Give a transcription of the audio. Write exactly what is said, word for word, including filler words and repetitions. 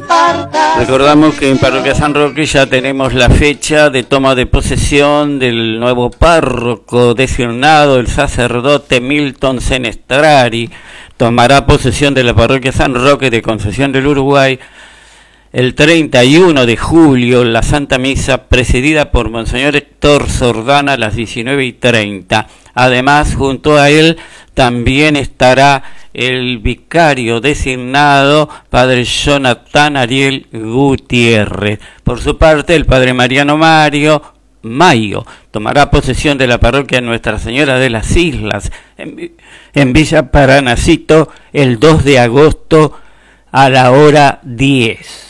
Recordamos que en Parroquia San Roque ya tenemos la fecha de toma de posesión del nuevo párroco designado, el sacerdote Milton Senestrari. Tomará posesión de la Parroquia San Roque de Concepción del Uruguay el treinta y uno de julio, la Santa Misa presidida por Monseñor Héctor Sordana a las diecinueve y treinta. Además, junto a él también estará el vicario designado, Padre Jonathan Ariel Gutiérrez. Por su parte, el Padre Mariano Mario Mayo tomará posesión de la parroquia Nuestra Señora de las Islas en, en Villa Paranacito el dos de agosto a la hora diez.